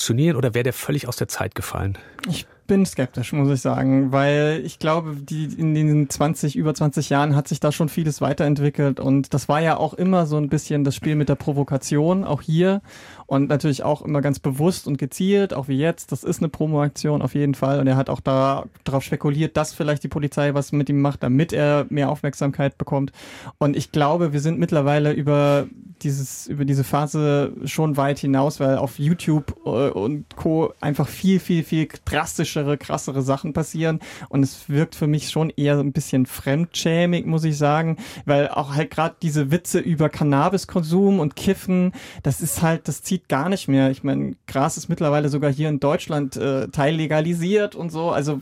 funktionieren oder wäre der völlig aus der Zeit gefallen? Ich bin skeptisch, muss ich sagen, weil ich glaube, in den über 20 Jahren hat sich da schon vieles weiterentwickelt und das war ja auch immer so ein bisschen das Spiel mit der Provokation, auch hier und natürlich auch immer ganz bewusst und gezielt, auch wie jetzt, das ist eine Promo-Aktion auf jeden Fall und er hat auch darauf spekuliert, dass vielleicht die Polizei was mit ihm macht, damit er mehr Aufmerksamkeit bekommt und ich glaube, wir sind mittlerweile über diese Phase schon weit hinaus, weil auf YouTube und Co. einfach viel, viel, viel drastischere, krassere Sachen passieren und es wirkt für mich schon eher ein bisschen fremdschämig, muss ich sagen, weil auch halt gerade diese Witze über Cannabiskonsum und Kiffen, das zieht gar nicht mehr. Ich meine, Gras ist mittlerweile sogar hier in Deutschland teillegalisiert und so, also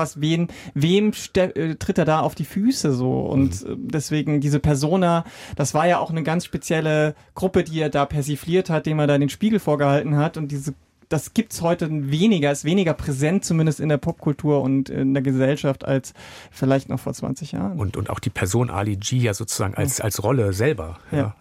wem tritt er da auf die Füße so und deswegen diese Persona, das war ja auch eine ganz spezielle Gruppe, die er da persifliert hat, dem er da den Spiegel vorgehalten hat und das gibt's heute ist weniger präsent, zumindest in der Popkultur und in der Gesellschaft, als vielleicht noch vor 20 Jahren. Und auch die Person Ali G ja sozusagen als Rolle selber. Ja.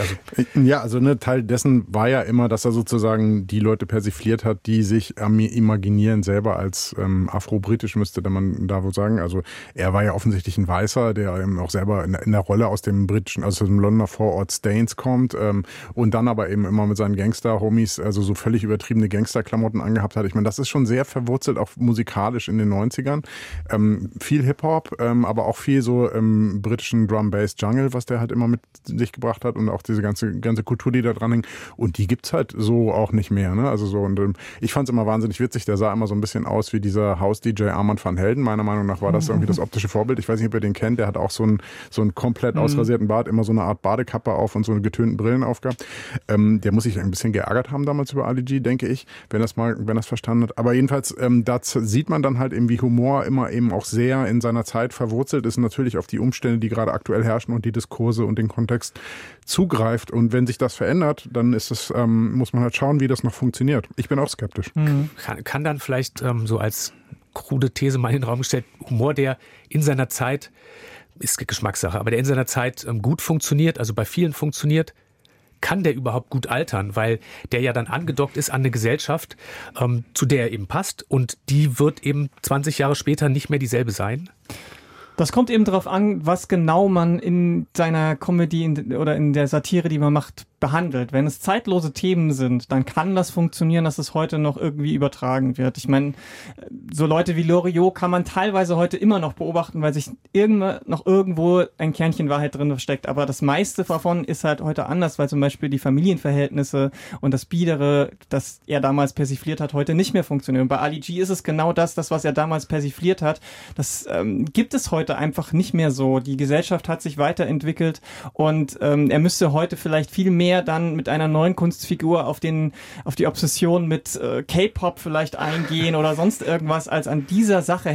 Also Teil dessen war ja immer, dass er sozusagen die Leute persifliert hat, die sich imaginieren selber als afro-britisch, müsste man da wohl sagen. Also er war ja offensichtlich ein Weißer, der eben auch selber in der Rolle aus dem Londoner Vorort Staines kommt und dann aber eben immer mit seinen Gangster-Homies, also so völlig übertriebene Gangsterklamotten angehabt hat. Ich meine, das ist schon sehr verwurzelt, auch musikalisch in den 90ern. Viel Hip-Hop, aber auch viel so britischen Drum-Bass-Jungle, was der halt immer mit sich gebracht hat und auch diese ganze Kultur, die da dran hängt. Und die gibt's halt so auch nicht mehr. Ne? Also so und ich fand's immer wahnsinnig witzig. Der sah immer so ein bisschen aus wie dieser House-DJ Armand van Helden. Meiner Meinung nach war das irgendwie das optische Vorbild. Ich weiß nicht, ob ihr den kennt. Der hat auch so einen komplett ausrasierten Bart, immer so eine Art Badekappe auf und so eine getönten Brillen aufgehabt. Der muss sich ein bisschen geärgert haben damals über Ali G, denke ich, wenn das verstanden hat. Aber jedenfalls, da sieht man dann halt eben, wie Humor immer eben auch sehr in seiner Zeit verwurzelt ist, natürlich auf die Umstände, die gerade aktuell herrschen und die Diskurse und den Kontext zugreift. Und wenn sich das verändert, dann muss man halt schauen, wie das noch funktioniert. Ich bin auch skeptisch. Kann dann vielleicht so als krude These mal in den Raum gestellt, Humor, der in seiner Zeit, ist Geschmackssache, aber der in seiner Zeit gut funktioniert, also bei vielen funktioniert, kann der überhaupt gut altern, weil der ja dann angedockt ist an eine Gesellschaft, zu der er eben passt und die wird eben 20 Jahre später nicht mehr dieselbe sein? Das kommt eben darauf an, was genau man in seiner Comedy oder in der Satire, die man macht, behandelt. Wenn es zeitlose Themen sind, dann kann das funktionieren, dass es heute noch irgendwie übertragen wird. Ich meine, so Leute wie Loriot kann man teilweise heute immer noch beobachten, weil sich noch irgendwo ein Kernchen Wahrheit drin steckt. Aber das meiste davon ist halt heute anders, weil zum Beispiel die Familienverhältnisse und das Biedere, das er damals persifliert hat, heute nicht mehr funktionieren. Und bei Ali G ist es genau das, was er damals persifliert hat. Das gibt es heute einfach nicht mehr so. Die Gesellschaft hat sich weiterentwickelt und er müsste heute vielleicht viel mehr dann mit einer neuen Kunstfigur auf die Obsession mit K-Pop vielleicht eingehen oder sonst irgendwas, als an dieser Sache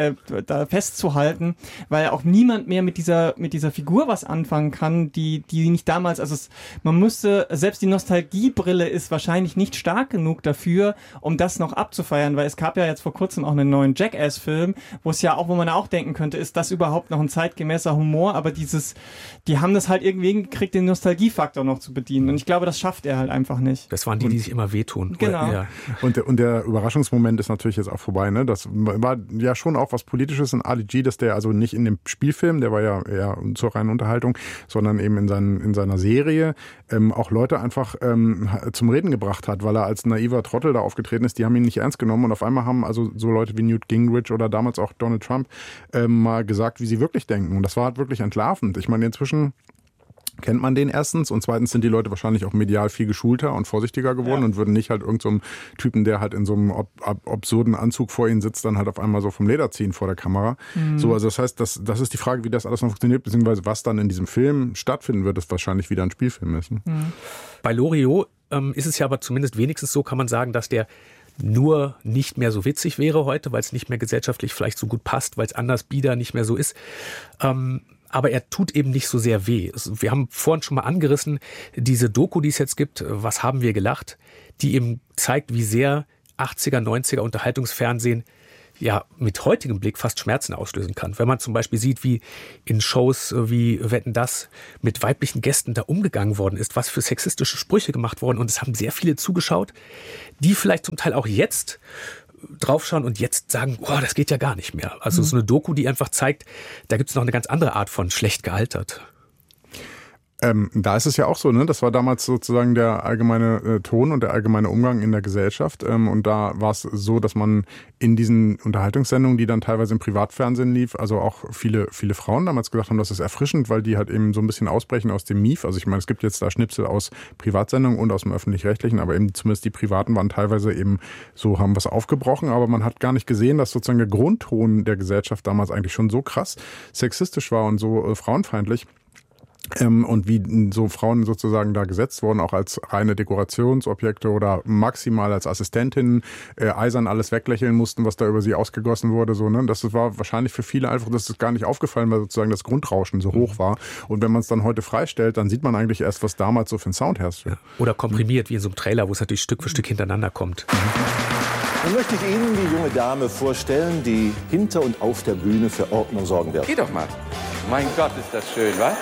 da festzuhalten, weil auch niemand mehr mit dieser Figur was anfangen kann, die nicht damals, man müsste, selbst die Nostalgiebrille ist wahrscheinlich nicht stark genug dafür, um das noch abzufeiern, weil es gab ja jetzt vor kurzem auch einen neuen Jackass-Film, wo man auch denken könnte, ist das überhaupt noch ein zeitgemäßer Humor, aber die haben das halt irgendwie hingekriegt, den Nostalgiefaktor noch zu bedienen. Und ich glaube, das schafft er halt einfach nicht. Das waren die sich immer wehtun. Genau. Ja. Und der Überraschungsmoment ist natürlich jetzt auch vorbei. Ne? Das war ja schon auch was Politisches in Ali G, dass der also nicht in dem Spielfilm, der war ja eher zur reinen Unterhaltung, sondern eben in seiner Serie auch Leute einfach zum Reden gebracht hat, weil er als naiver Trottel da aufgetreten ist. Die haben ihn nicht ernst genommen und auf einmal haben also so Leute wie Newt Gingrich oder damals auch Donald Trump mal gesagt, wie sie wirklich denken. Und das war halt wirklich entlarvend. Ich meine, inzwischen kennt man den erstens und zweitens sind die Leute wahrscheinlich auch medial viel geschulter und vorsichtiger geworden und würden nicht halt irgendeinem Typen, der halt in so einem absurden Anzug vor ihnen sitzt, dann halt auf einmal so vom Leder ziehen vor der Kamera. So, also das heißt, das ist die Frage, wie das alles noch funktioniert, beziehungsweise was dann in diesem Film stattfinden wird, das wahrscheinlich wieder ein Spielfilm ist. Ne? Bei Loriot ist es ja aber zumindest wenigstens so, kann man sagen, dass der nur nicht mehr so witzig wäre heute, weil es nicht mehr gesellschaftlich vielleicht so gut passt, weil es anders bieder nicht mehr so ist. Aber er tut eben nicht so sehr weh. Wir haben vorhin schon mal angerissen, diese Doku, die es jetzt gibt, Was haben wir gelacht, die eben zeigt, wie sehr 80er, 90er Unterhaltungsfernsehen ja mit heutigem Blick fast Schmerzen auslösen kann. Wenn man zum Beispiel sieht, wie in Shows wie Wetten, dass mit weiblichen Gästen da umgegangen worden ist, was für sexistische Sprüche gemacht wurden. Und es haben sehr viele zugeschaut, die vielleicht zum Teil auch jetzt draufschauen und jetzt sagen, boah, das geht ja gar nicht mehr. Also so eine Doku, die einfach zeigt, da gibt es noch eine ganz andere Art von schlecht gealtert. Da ist es ja auch so, ne? Das war damals sozusagen der allgemeine Ton und der allgemeine Umgang in der Gesellschaft. Und da war es so, dass man in diesen Unterhaltungssendungen, die dann teilweise im Privatfernsehen lief, also auch viele Frauen damals gesagt haben, das ist erfrischend, weil die halt eben so ein bisschen ausbrechen aus dem Mief. Also ich meine, es gibt jetzt da Schnipsel aus Privatsendungen und aus dem Öffentlich-Rechtlichen, aber eben zumindest die Privaten waren teilweise eben so, haben was aufgebrochen. Aber man hat gar nicht gesehen, dass sozusagen der Grundton der Gesellschaft damals eigentlich schon so krass sexistisch war und so frauenfeindlich. Und wie so Frauen sozusagen da gesetzt wurden, auch als reine Dekorationsobjekte oder maximal als Assistentinnen, eisern alles weglächeln mussten, was da über sie ausgegossen wurde. So, ne? Das war wahrscheinlich für viele einfach, dass es gar nicht aufgefallen, weil sozusagen das Grundrauschen so hoch war. Und wenn man es dann heute freistellt, dann sieht man eigentlich erst, was damals so für ein Sound herrschte. Ja. Oder komprimiert, wie in so einem Trailer, wo es natürlich Stück für Stück hintereinander kommt. Nun möchte ich Ihnen die junge Dame vorstellen, die hinter und auf der Bühne für Ordnung sorgen wird. Geh doch mal. Mein Gott, ist das schön, was?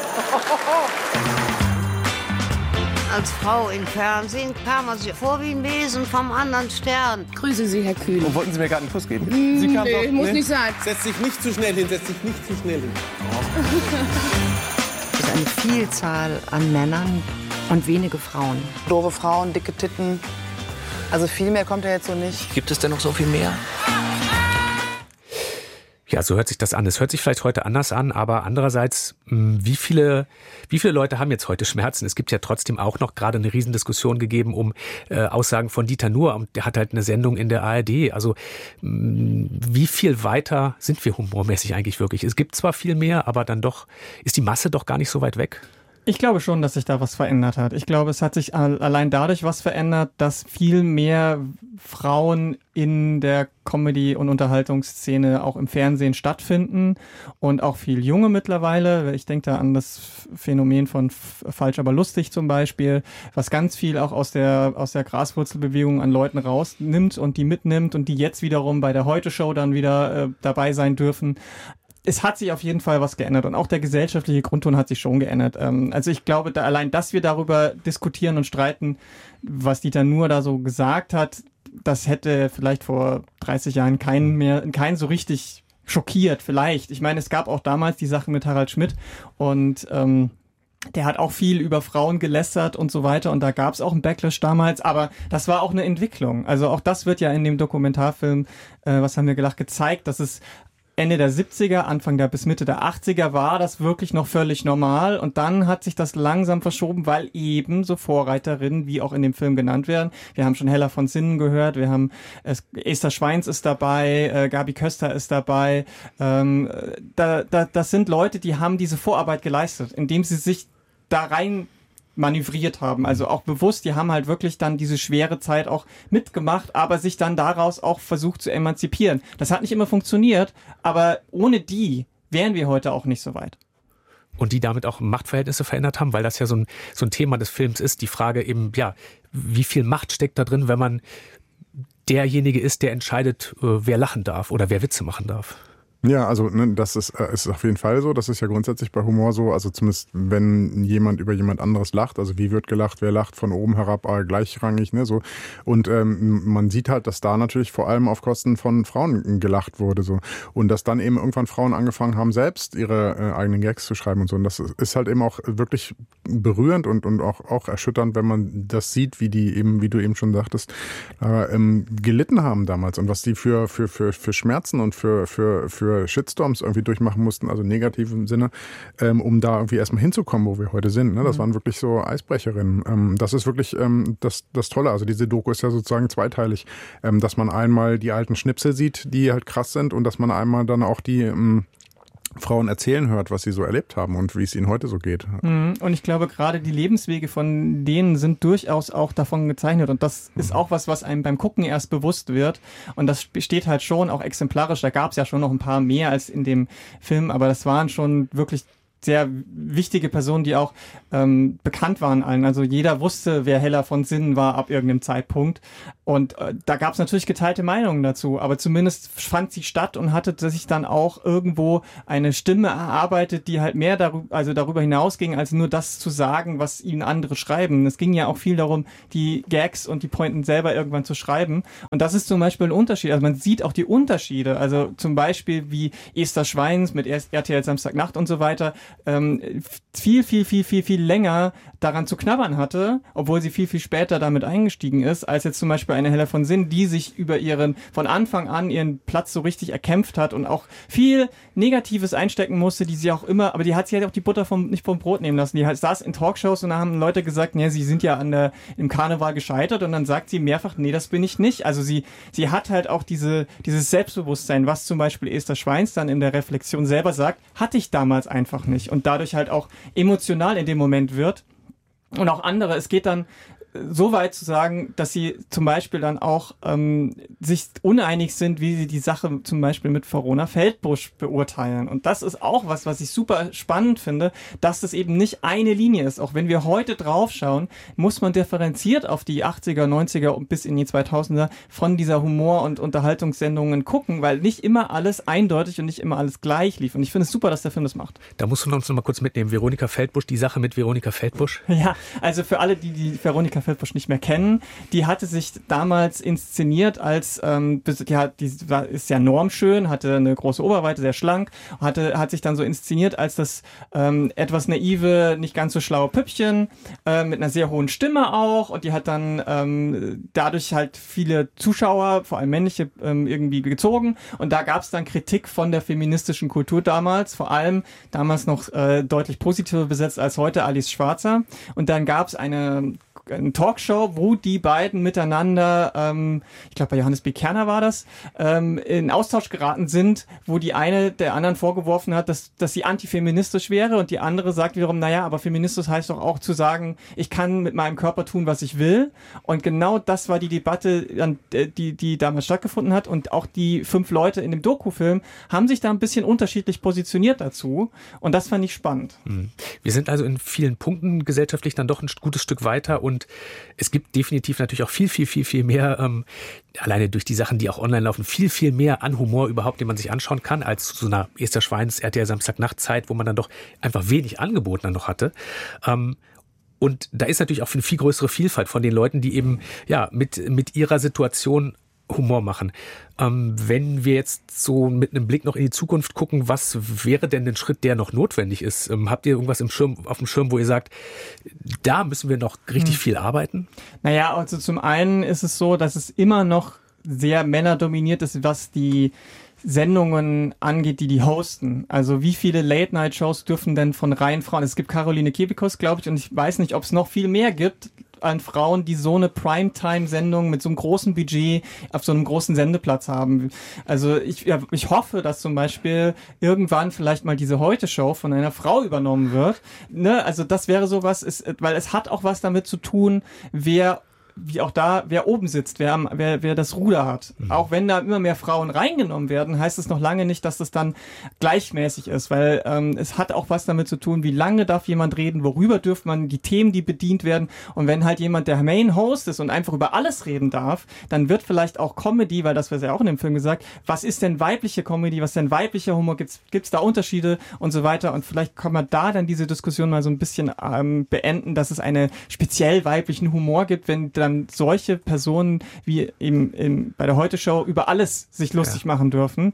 Als Frau im Fernsehen kam man sich vor wie ein Wesen vom anderen Stern. Grüße Sie, Herr Kühn. Und wollten Sie mir gerade einen Kuss geben? Sie kam doch, muss nicht sein. Setz dich nicht zu schnell hin, setz dich nicht zu schnell hin. Es ist eine Vielzahl an Männern und wenige Frauen. Doofe Frauen, dicke Titten. Also viel mehr kommt ja jetzt so nicht. Gibt es denn noch so viel mehr? Ja, so hört sich das an. Es hört sich vielleicht heute anders an, aber andererseits, wie viele Leute haben jetzt heute Schmerzen? Es gibt ja trotzdem auch noch gerade eine Riesendiskussion gegeben um Aussagen von Dieter Nuhr. Und der hat halt eine Sendung in der ARD. Also wie viel weiter sind wir humormäßig eigentlich wirklich? Es gibt zwar viel mehr, aber dann doch ist die Masse doch gar nicht so weit weg. Ich glaube schon, dass sich da was verändert hat. Ich glaube, es hat sich allein dadurch was verändert, dass viel mehr Frauen in der Comedy- und Unterhaltungsszene auch im Fernsehen stattfinden und auch viel Junge mittlerweile. Ich denke da an das Phänomen von Falsch, aber lustig zum Beispiel, was ganz viel auch aus der Graswurzelbewegung an Leuten rausnimmt und die mitnimmt und die jetzt wiederum bei der Heute-Show dann wieder dabei sein dürfen. Es hat sich auf jeden Fall was geändert und auch der gesellschaftliche Grundton hat sich schon geändert. Also ich glaube, allein, dass wir darüber diskutieren und streiten, was Dieter Nuhr da so gesagt hat, das hätte vielleicht vor 30 Jahren keinen so richtig schockiert, vielleicht. Ich meine, es gab auch damals die Sache mit Harald Schmidt und der hat auch viel über Frauen gelästert und so weiter und da gab es auch einen Backlash damals, aber das war auch eine Entwicklung. Also auch das wird ja in dem Dokumentarfilm, was haben wir gelacht, gezeigt, dass es Ende der 70er, Anfang der bis Mitte der 80er war das wirklich noch völlig normal und dann hat sich das langsam verschoben, weil eben so Vorreiterinnen, wie auch in dem Film genannt werden. Wir haben schon Hella von Sinnen gehört, wir haben Esther Schweins ist dabei, Gabi Köster ist dabei. Das sind Leute, die haben diese Vorarbeit geleistet, indem sie sich da rein manövriert haben, also auch bewusst, die haben halt wirklich dann diese schwere Zeit auch mitgemacht, aber sich dann daraus auch versucht zu emanzipieren. Das hat nicht immer funktioniert, aber ohne die wären wir heute auch nicht so weit. Und die damit auch Machtverhältnisse verändert haben, weil das ja so ein Thema des Films ist, die Frage eben, ja, wie viel Macht steckt da drin, wenn man derjenige ist, der entscheidet, wer lachen darf oder wer Witze machen darf. Ja, also ne, das ist auf jeden Fall so. Das ist ja grundsätzlich bei Humor so. Also zumindest wenn jemand über jemand anderes lacht, also wie wird gelacht, wer lacht, von oben herab gleichrangig, ne, so. Und man sieht halt, dass da natürlich vor allem auf Kosten von Frauen gelacht wurde, so. Und dass dann eben irgendwann Frauen angefangen haben, selbst ihre eigenen Gags zu schreiben und so. Und das ist halt eben auch wirklich berührend und auch erschütternd, wenn man das sieht, wie die eben, wie du eben schon sagtest, gelitten haben damals und was die für Schmerzen und für Shitstorms irgendwie durchmachen mussten, also negativ im Sinne, um da irgendwie erstmal hinzukommen, wo wir heute sind. Ne? Das waren wirklich so Eisbrecherinnen. Das ist wirklich das Tolle. Also diese Doku ist ja sozusagen zweiteilig, dass man einmal die alten Schnipsel sieht, die halt krass sind und dass man einmal dann auch die Frauen erzählen hört, was sie so erlebt haben und wie es ihnen heute so geht. Und ich glaube, gerade die Lebenswege von denen sind durchaus auch davon gezeichnet und das ist auch was einem beim Gucken erst bewusst wird und das steht halt schon auch exemplarisch, da gab es ja schon noch ein paar mehr als in dem Film, aber das waren schon wirklich sehr wichtige Personen, die auch bekannt waren allen. Also jeder wusste, wer Hella von Sinnen war ab irgendeinem Zeitpunkt. Und da gab es natürlich geteilte Meinungen dazu, aber zumindest fand sie statt und hatte sich dann auch irgendwo eine Stimme erarbeitet, die halt mehr darüber hinausging, als nur das zu sagen, was ihnen andere schreiben. Es ging ja auch viel darum, die Gags und die Pointen selber irgendwann zu schreiben. Und das ist zum Beispiel ein Unterschied. Also man sieht auch die Unterschiede. Also zum Beispiel wie Esther Schweins mit RTL Samstagnacht und so weiter viel länger daran zu knabbern hatte, obwohl sie viel später damit eingestiegen ist, als jetzt zum Beispiel eine Hella von Sinnen, die sich von Anfang an ihren Platz so richtig erkämpft hat und auch viel Negatives einstecken musste, die sie auch immer, aber die hat auch die Butter nicht vom Brot nehmen lassen. Die saß in Talkshows und da haben Leute gesagt, ja, sie sind ja im Karneval gescheitert und dann sagt sie mehrfach, nee, das bin ich nicht. Also sie hat halt auch dieses Selbstbewusstsein, was zum Beispiel Esther Schweins dann in der Reflexion selber sagt, hatte ich damals einfach nicht und dadurch halt auch emotional in dem Moment wird. Und auch andere, es geht dann so weit zu sagen, dass sie zum Beispiel dann auch sich uneinig sind, wie sie die Sache zum Beispiel mit Verona Feldbusch beurteilen. Und das ist auch was ich super spannend finde, dass das eben nicht eine Linie ist. Auch wenn wir heute draufschauen, muss man differenziert auf die 80er, 90er und bis in die 2000er von dieser Humor- und Unterhaltungssendungen gucken, weil nicht immer alles eindeutig und nicht immer alles gleich lief. Und ich finde es super, dass der Film das macht. Da musst du uns noch mal kurz mitnehmen. Veronika Feldbusch, die Sache mit Veronika Feldbusch. Ja, also für alle, die Veronika Feldbusch nicht mehr kennen, die hatte sich damals inszeniert als, die ist ja normschön, hatte eine große Oberweite, sehr schlank, hat sich dann so inszeniert als das etwas naive, nicht ganz so schlaue Püppchen, mit einer sehr hohen Stimme auch, und die hat dann dadurch halt viele Zuschauer, vor allem männliche, irgendwie gezogen, und da gab es dann Kritik von der feministischen Kultur damals, vor allem damals noch deutlich positiver besetzt als heute Alice Schwarzer, und dann gab es eine Talkshow, wo die beiden miteinander, ich glaube bei Johannes B. Kerner war das, in Austausch geraten sind, wo die eine der anderen vorgeworfen hat, dass sie antifeministisch wäre, und die andere sagt wiederum, naja, aber feministisch heißt doch auch zu sagen, ich kann mit meinem Körper tun, was ich will, und genau das war die Debatte, die damals stattgefunden hat, und auch die 5 Leute in dem Dokufilm haben sich da ein bisschen unterschiedlich positioniert dazu, und das fand ich spannend. Wir sind also in vielen Punkten gesellschaftlich dann doch ein gutes Stück weiter, und es gibt definitiv natürlich auch viel mehr, alleine durch die Sachen, die auch online laufen, viel mehr an Humor überhaupt, den man sich anschauen kann, als zu so einer Esther Schweins RTL Samstagnachtzeit, wo man dann doch einfach wenig Angebote dann noch hatte. Und da ist natürlich auch eine viel größere Vielfalt von den Leuten, die eben ja mit ihrer Situation Humor machen. Wenn wir jetzt so mit einem Blick noch in die Zukunft gucken, was wäre denn ein Schritt, der noch notwendig ist? Habt ihr irgendwas auf dem Schirm, wo ihr sagt, da müssen wir noch richtig viel arbeiten? Naja, also zum einen ist es so, dass es immer noch sehr männerdominiert ist, was die Sendungen angeht, die hosten. Also wie viele Late-Night-Shows dürfen denn von reinen Frauen? Es gibt Caroline Kebekus, glaube ich, und ich weiß nicht, ob es noch viel mehr gibt an Frauen, die so eine Primetime-Sendung mit so einem großen Budget auf so einem großen Sendeplatz haben. Also ich hoffe, dass zum Beispiel irgendwann vielleicht mal diese Heute-Show von einer Frau übernommen wird. Ne? Also das wäre sowas, weil es hat auch was damit zu tun, wer oben sitzt, wer das Ruder hat. Auch wenn da immer mehr Frauen reingenommen werden, heißt es noch lange nicht, dass das dann gleichmäßig ist, weil es hat auch was damit zu tun, wie lange darf jemand reden, worüber dürfen man, die Themen, die bedient werden, und wenn halt jemand der Main Host ist und einfach über alles reden darf, dann wird vielleicht auch Comedy, weil das wird ja auch in dem Film gesagt, was ist denn weibliche Comedy, was ist denn weiblicher Humor, gibt's da Unterschiede und so weiter, und vielleicht kann man da dann diese Diskussion mal so ein bisschen beenden, dass es einen speziell weiblichen Humor gibt, wenn dann solche Personen wie eben bei der Heute-Show über alles sich lustig machen dürfen.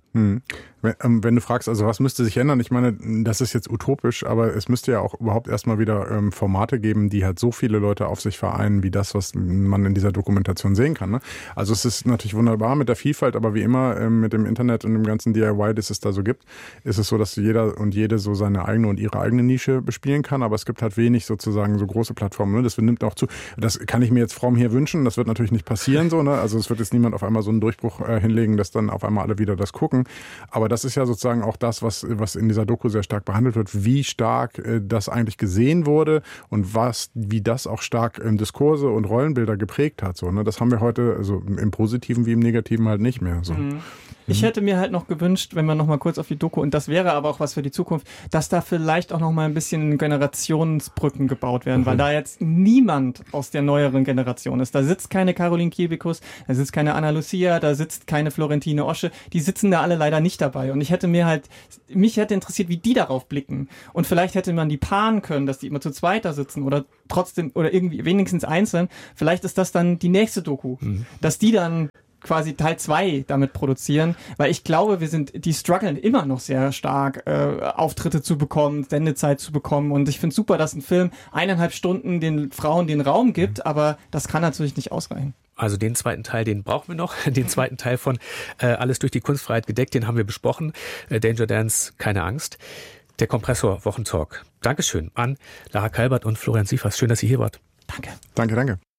Wenn du fragst, also was müsste sich ändern, ich meine, das ist jetzt utopisch, aber es müsste ja auch überhaupt erstmal wieder Formate geben, die halt so viele Leute auf sich vereinen, wie das, was man in dieser Dokumentation sehen kann. Ne? Also es ist natürlich wunderbar mit der Vielfalt, aber wie immer mit dem Internet und dem ganzen DIY, das es da so gibt, ist es so, dass jeder und jede so seine eigene und ihre eigene Nische bespielen kann, aber es gibt halt wenig sozusagen so große Plattformen. Ne? Das nimmt auch zu. Das kann ich mir jetzt fromm hier wünschen, das wird natürlich nicht passieren so. Ne? Also es wird jetzt niemand auf einmal so einen Durchbruch hinlegen, dass dann auf einmal alle wieder das gucken. Aber das ist ja sozusagen auch das, was in dieser Doku sehr stark behandelt wird, wie stark das eigentlich gesehen wurde und wie das auch stark Diskurse und Rollenbilder geprägt hat. So, ne? Das haben wir heute, also im Positiven wie im Negativen halt nicht mehr. So. Ich hätte mir halt noch gewünscht, wenn wir noch mal kurz auf die Doku, und das wäre aber auch was für die Zukunft, dass da vielleicht auch noch mal ein bisschen Generationsbrücken gebaut werden, weil da jetzt niemand aus der neueren Generation ist. Da sitzt keine Caroline Kebekus, da sitzt keine Anna Lucia, da sitzt keine Florentine Osche. Die sitzen da alle leider nicht dabei. Und mich hätte interessiert, wie die darauf blicken. Und vielleicht hätte man die paaren können, dass die immer zu zweit da sitzen oder trotzdem, oder irgendwie wenigstens einzeln. Vielleicht ist das dann die nächste Doku, dass die dann quasi Teil 2 damit produzieren, weil ich glaube, die strugglen immer noch sehr stark, Auftritte zu bekommen, Sendezeit zu bekommen, und ich finde super, dass ein Film 1,5 Stunden den Frauen den Raum gibt, aber das kann natürlich nicht ausreichen. Also den zweiten Teil, den brauchen wir noch. Den zweiten Teil von Alles durch die Kunstfreiheit gedeckt, den haben wir besprochen. Danger Dance, keine Angst. Der Kompressor Wochentalk. Dankeschön an Lara Kalbert und Florian Sievers. Schön, dass ihr hier wart. Danke. Danke.